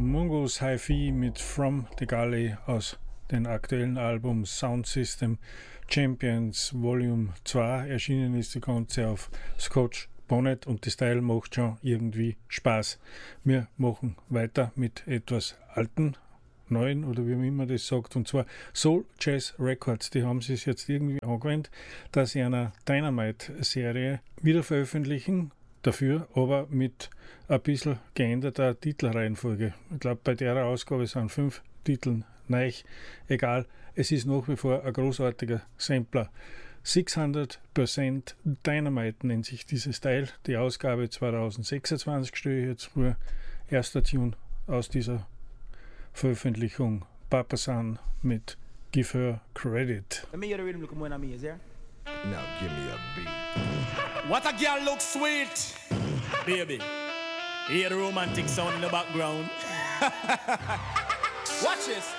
Mongoose Hi-Fi mit From the Gully aus dem aktuellen Album Sound System Champions Volume 2. Erschienen ist das Ganze auf Scotch Bonnet und das Teil macht schon irgendwie Spaß. Wir machen weiter mit etwas alten, neuen oder wie man immer das sagt, und zwar Soul Jazz Records. Die haben sich jetzt irgendwie angewöhnt, dass sie einer Dynamite-Serie wieder veröffentlichen. Dafür aber mit ein bisschen geänderter Titelreihenfolge. Ich glaube, bei der Ausgabe sind 5 Titel neu. Egal, es ist nach wie vor ein großartiger Sampler. 600% Dynamite nennt sich dieses Teil. Die Ausgabe 2026 stelle ich jetzt vor. Erster Tune aus dieser Veröffentlichung. Papa San mit Give Her Credit. Let me hear the rhythm look more than me, is there? Now give me a beat. What a girl looks sweet, baby. Hear the romantic sound in the background. Watch this.